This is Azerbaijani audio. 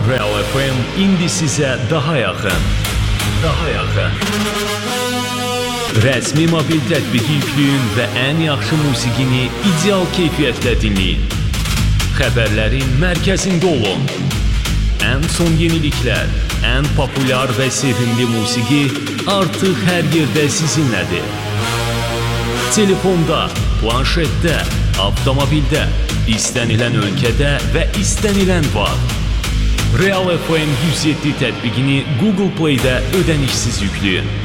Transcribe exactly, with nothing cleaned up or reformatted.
Real F M indi sizə daha yaxın. Daha yaxın. Rəsmi mobil tətbiqi yükləyin və ən yaxşı musiqini ideal keyfiyyətlə dinləyin. Xəbərlərin mərkəzində olun. Ən son yeniliklər, ən populyar və sevimli musiqi artıq hər yerdə sizinlədir. Telefonda, planşetdə, avtomobildə, istənilən ölkədə və istənilən vaxt. Real F M yüz yeddi tətbiqini Google Play-də ödənişsiz yükləyin.